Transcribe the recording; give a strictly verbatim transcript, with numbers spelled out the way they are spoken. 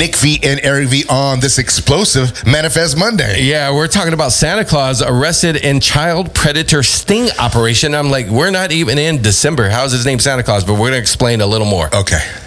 Nick V and Eric V on this explosive Manifest Monday. Yeah, we're talking about Santa Claus arrested in child predator sting operation. I'm like, we're not even in December. How's his name Santa Claus? But we're going to explain a little more. Okay.